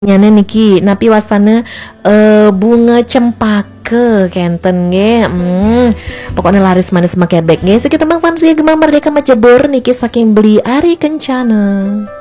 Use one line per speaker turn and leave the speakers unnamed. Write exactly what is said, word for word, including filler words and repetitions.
Nyana niki napi wastana eh, bunga cempaka kenten nge. Hmm, pokoknya laris manis make bek nge. Sekitar bang fans gemang merdeka macebur niki saking beli ari kencana.